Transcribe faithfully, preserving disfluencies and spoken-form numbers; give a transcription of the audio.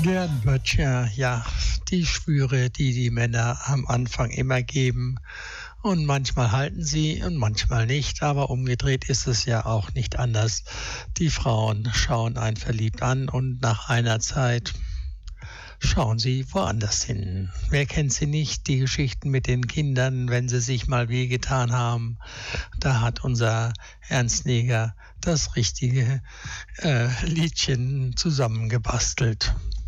Gern Böttcher, ja, die Schwüre, die die Männer am Anfang immer geben. Und manchmal halten sie und manchmal nicht, aber umgedreht ist es ja auch nicht anders. Die Frauen schauen einen verliebt an und nach einer Zeit schauen sie woanders hin. Wer kennt sie nicht? Die Geschichten mit den Kindern, wenn sie sich mal wehgetan haben. Da hat unser Ernst Neger das richtige äh, Liedchen zusammengebastelt.